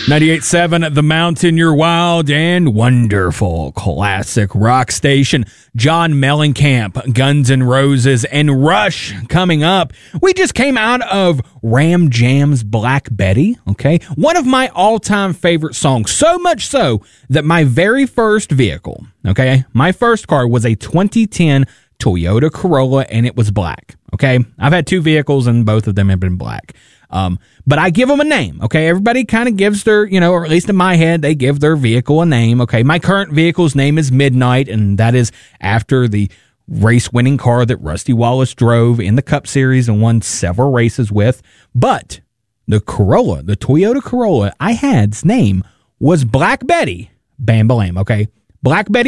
98.7 The Mountain, your wild and wonderful classic rock station. John Mellencamp, Guns N' Roses, and Rush coming up. We just came out of Ram Jam's Black Betty, okay? One of my all-time favorite songs, so much so that my very first vehicle, okay, my first car was a 2010 Toyota Corolla, and it was black, okay? I've had two vehicles, and both of them have been black. But I give them a name, okay? Everybody kind of gives their, or at least in my head, they give their vehicle a name, okay? My current vehicle's name is Midnight, and that is after the race-winning car that Rusty Wallace drove in the Cup Series and won several races with. But the Corolla, the Toyota Corolla I had's name was Black Betty. Bam, bam, okay? Black Betty